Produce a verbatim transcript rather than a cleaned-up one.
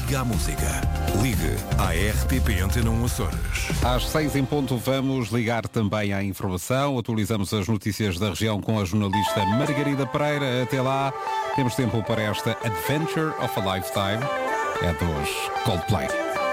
Liga à música. Ligue à R T P Antena um Açores. Às seis em ponto vamos ligar também à informação. Atualizamos as notícias da região com a jornalista Margarida Pereira. Até lá, temos tempo para esta Adventure of a Lifetime. É dos Coldplay.